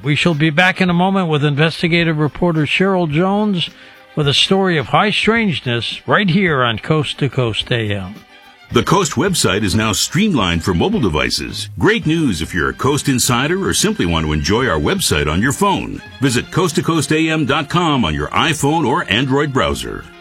We shall be back in a moment with investigative reporter Cheryl Jones with a story of high strangeness right here on Coast to Coast AM. The Coast website is now streamlined for mobile devices. Great news if you're a Coast insider or simply want to enjoy our website on your phone. Visit coasttocoastam.com on your iPhone or Android browser.